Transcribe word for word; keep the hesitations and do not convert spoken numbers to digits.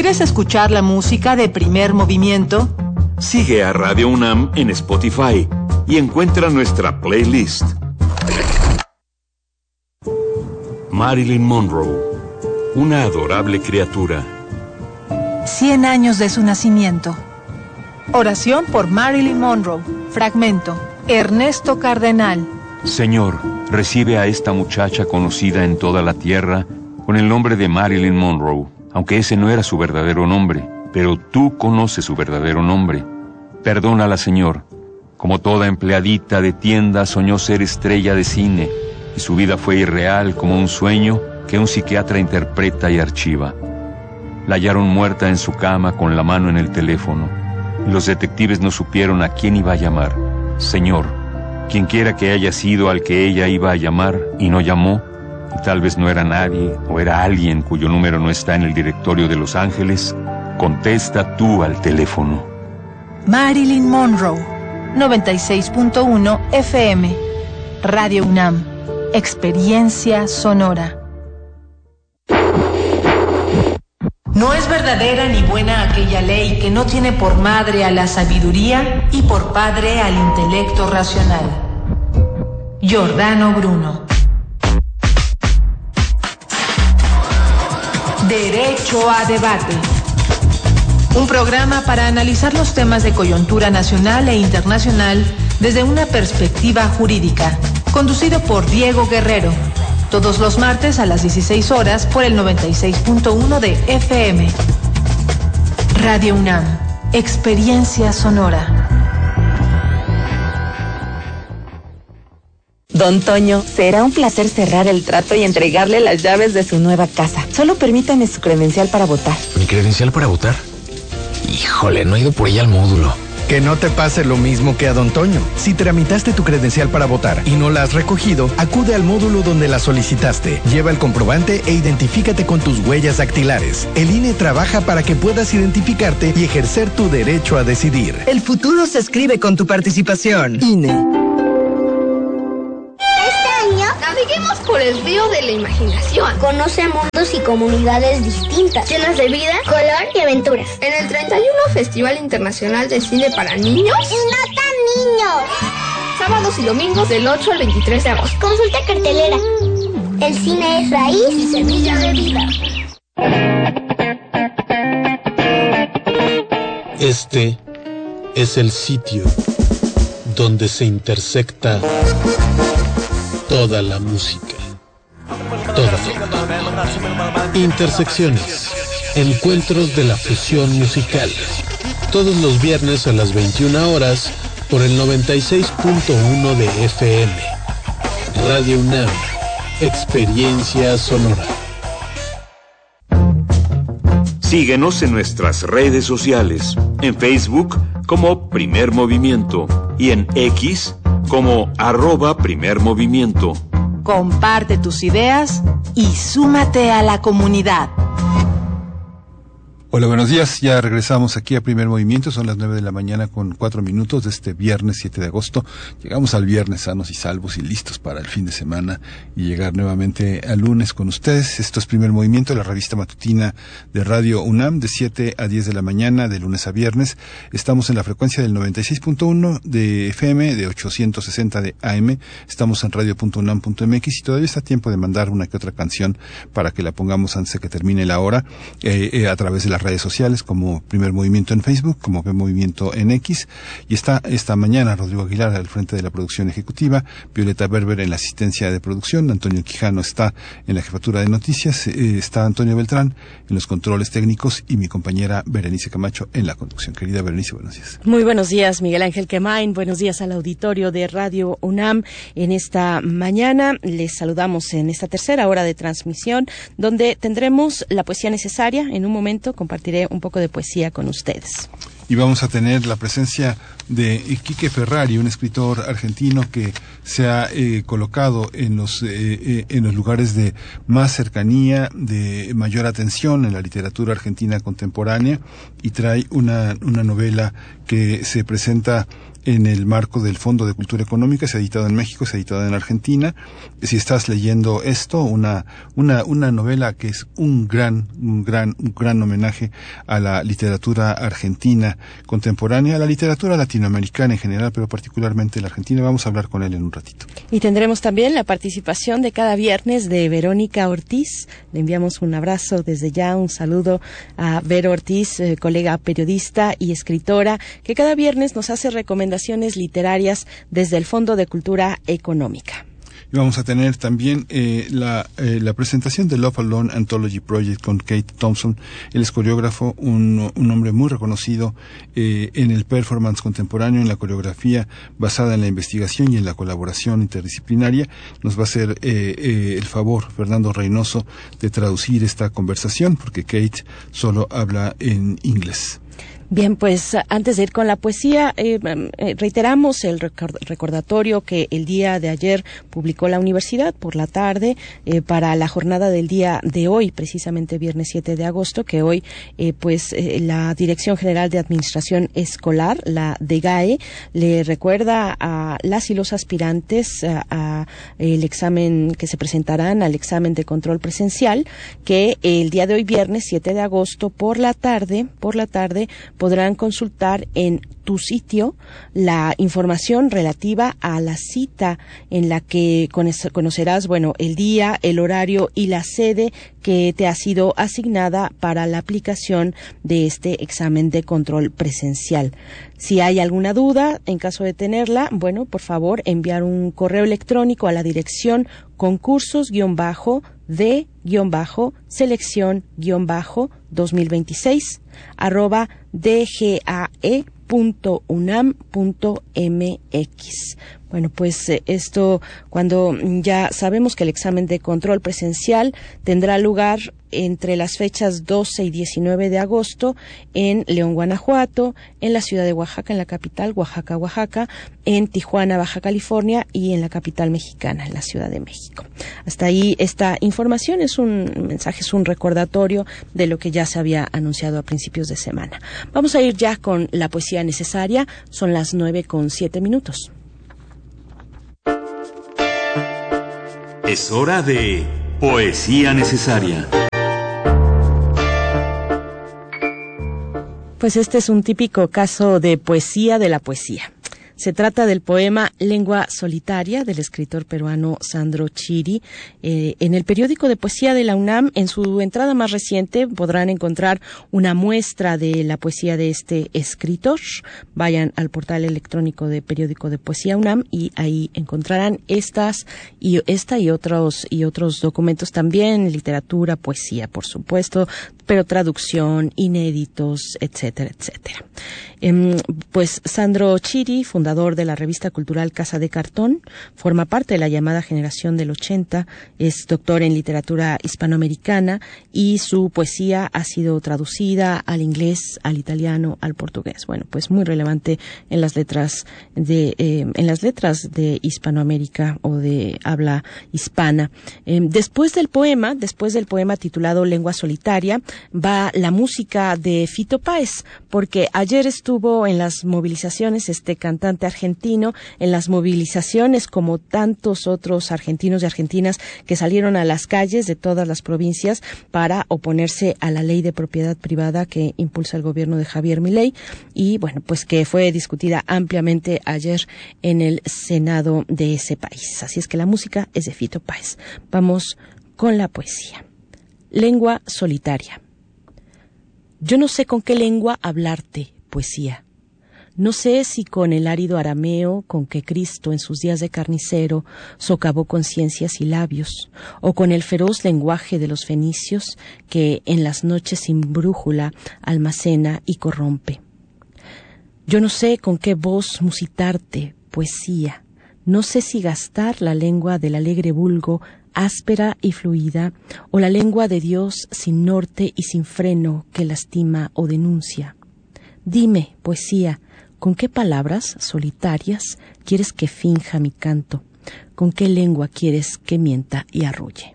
¿Quieres escuchar la música de Primer Movimiento? Sigue a Radio UNAM en Spotify y encuentra nuestra playlist. Marilyn Monroe, una adorable criatura. Cien años de su nacimiento. Oración por Marilyn Monroe. Fragmento. Ernesto Cardenal. Señor, recibe a esta muchacha conocida en toda la tierra con el nombre de Marilyn Monroe, aunque ese no era su verdadero nombre, pero tú conoces su verdadero nombre. Perdónala, Señor. Como toda empleadita de tienda, soñó ser estrella de cine, y su vida fue irreal como un sueño que un psiquiatra interpreta y archiva. La hallaron muerta en su cama con la mano en el teléfono, y los detectives no supieron a quién iba a llamar. Señor, quien quiera que haya sido al que ella iba a llamar y no llamó, y tal vez no era nadie o era alguien cuyo número no está en el directorio de Los Ángeles, contesta tú al teléfono. Marilyn Monroe, noventa y seis punto uno F M, Radio UNAM, experiencia sonora. No es verdadera ni buena aquella ley que no tiene por madre a la sabiduría y por padre al intelecto racional. Giordano Bruno. Derecho a debate. Un programa para analizar los temas de coyuntura nacional e internacional desde una perspectiva jurídica. Conducido por Diego Guerrero. Todos los martes a las dieciséis horas por el noventa y seis punto uno de F M. Radio UNAM. Experiencia sonora. Don Toño, será un placer cerrar el trato y entregarle las llaves de su nueva casa. Solo permítame su credencial para votar. ¿Mi credencial para votar? Híjole, no he ido por ella al módulo. Que no te pase lo mismo que a Don Toño. Si tramitaste tu credencial para votar y no la has recogido, acude al módulo donde la solicitaste. Lleva el comprobante e identifícate con tus huellas dactilares. El I N E trabaja para que puedas identificarte y ejercer tu derecho a decidir. El futuro se escribe con tu participación. I N E. Naveguemos por el río de la imaginación. Conoce mundos y comunidades distintas, llenas de vida, color y aventuras. En el treinta y uno Festival Internacional de Cine para Niños. Y no tan niños. Sábados y domingos del ocho al veintitrés de agosto. Consulta cartelera. El cine es raíz y semilla de vida. Este es el sitio donde se intersecta toda la música, toda la... Intersecciones, encuentros de la fusión musical, todos los viernes a las veintiuna horas por el noventa y seis punto uno de F M. Radio UNAM, experiencia sonora. Síguenos en nuestras redes sociales, en Facebook como Primer Movimiento y en X como arroba Primer Movimiento. Comparte tus ideas y súmate a la comunidad. Hola, buenos días. Ya regresamos aquí a Primer Movimiento. Son las nueve de la mañana con cuatro minutos de este viernes siete de agosto. Llegamos al viernes sanos y salvos y listos para el fin de semana y llegar nuevamente al lunes con ustedes. Esto es Primer Movimiento, la revista matutina de Radio UNAM, de siete a diez de la mañana, de lunes a viernes. Estamos en la frecuencia del noventa y seis punto uno de F M, de ochocientos sesenta de A M. Estamos en radio punto unam punto m x y todavía está a tiempo de mandar una que otra canción para que la pongamos antes de que termine la hora, eh, eh, a través de las redes sociales como Primer Movimiento en Facebook, como P Movimiento en X, y está esta mañana Rodrigo Aguilar al frente de la producción ejecutiva, Violeta Berber en la asistencia de producción, Antonio Quijano está en la jefatura de noticias, eh, está Antonio Beltrán en los controles técnicos y mi compañera Berenice Camacho en la conducción. Querida Berenice, buenos días. Muy buenos días, Miguel Ángel Quemain, buenos días al auditorio de Radio UNAM. En esta mañana les saludamos en esta tercera hora de transmisión, donde tendremos la poesía necesaria. En un momento compartiré un poco de poesía con ustedes. Y vamos a tener la presencia de Quique Ferrari, un escritor argentino que se ha eh, colocado en los eh, eh, en los lugares de más cercanía, de mayor atención en la literatura argentina contemporánea, y trae una una novela que se presenta en el marco del Fondo de Cultura Económica. Se ha editado en México, se ha editado en Argentina. Si estás leyendo esto, una una una novela que es un gran un gran un gran homenaje a la literatura argentina contemporánea, a la literatura latinoamericana en general, pero particularmente la argentina. Vamos a hablar con él en un ratito. Y tendremos también la participación de cada viernes de Verónica Ortiz. Le enviamos un abrazo desde ya, un saludo a Vero Ortiz, eh, colega periodista y escritora, que cada viernes nos hace recomendaciones literarias desde el Fondo de Cultura Económica. Y vamos a tener también eh, la, eh, la presentación del Love Alone Anthology Project con Kate Thompson. Él es coreógrafo, un, un hombre muy reconocido eh, en el performance contemporáneo, en la coreografía basada en la investigación y en la colaboración interdisciplinaria. Nos va a hacer eh, eh, el favor, Fernando Reynoso, de traducir esta conversación, porque Kate solo habla en inglés. Bien, pues antes de ir con la poesía, eh, eh, reiteramos el record- recordatorio que el día de ayer publicó la universidad por la tarde eh, para la jornada del día de hoy, precisamente viernes siete de agosto, que hoy eh, pues eh, la Dirección General de Administración Escolar, la DEGAE, le recuerda a las y los aspirantes a, a el examen que se presentarán al examen de control presencial, que el día de hoy, viernes siete de agosto, por la tarde, por la tarde, podrán consultar en tu sitio la información relativa a la cita en la que conocerás, bueno, el día, el horario y la sede que te ha sido asignada para la aplicación de este examen de control presencial. Si hay alguna duda, en caso de tenerla, bueno, por favor, enviar un correo electrónico a la dirección concursos-de-selección-dos mil veintiséis arroba dgae punto unam punto mx. Bueno, pues eh, esto, cuando ya sabemos que el examen de control presencial tendrá lugar entre las fechas doce y diecinueve de agosto en León, Guanajuato, en la ciudad de Oaxaca, en la capital, Oaxaca, Oaxaca, en Tijuana, Baja California, y en la capital mexicana, en la Ciudad de México. Hasta ahí esta información es un mensaje, es un recordatorio de lo que ya se había anunciado a principios de semana. Vamos a ir ya con la poesía necesaria. Son las nueve con siete minutos. Es hora de poesía necesaria. Pues este es un típico caso de poesía de la poesía. Se trata del poema Lengua Solitaria del escritor peruano Sandro Chiri. Eh, en el periódico de poesía de la UNAM, en su entrada más reciente, podrán encontrar una muestra de la poesía de este escritor. Vayan al portal electrónico de periódico de poesía UNAM y ahí encontrarán estas y esta y otros y otros documentos también, literatura, poesía, por supuesto, pero traducción, inéditos, etcétera, etcétera. Eh, pues Sandro Chiri, fundador de la revista cultural Casa de Cartón, forma parte de la llamada generación del ochenta, es doctor en literatura hispanoamericana y su poesía ha sido traducida al inglés, al italiano, al portugués. Bueno, pues muy relevante en las letras de eh, en las letras de Hispanoamérica o de habla hispana. Eh, después del poema, después del poema titulado Lengua Solitaria, va la música de Fito Páez, porque ayer estuvo en las movilizaciones este cantante argentino, en las movilizaciones como tantos otros argentinos y argentinas que salieron a las calles de todas las provincias para oponerse a la ley de propiedad privada que impulsa el gobierno de Javier Milei y bueno, pues que fue discutida ampliamente ayer en el Senado de ese país. Así es que la música es de Fito Páez. Vamos con la poesía. Lengua solitaria. Yo no sé con qué lengua hablarte, poesía. No sé si con el árido arameo con que Cristo en sus días de carnicero socavó conciencias y labios, o con el feroz lenguaje de los fenicios que en las noches sin brújula almacena y corrompe. Yo no sé con qué voz musitarte, poesía. No sé si gastar la lengua del alegre vulgo áspera y fluida, o la lengua de Dios sin norte y sin freno que lastima o denuncia. Dime, poesía, ¿Con qué palabras solitarias quieres que finja mi canto? ¿Con qué lengua quieres que mienta y arrulle?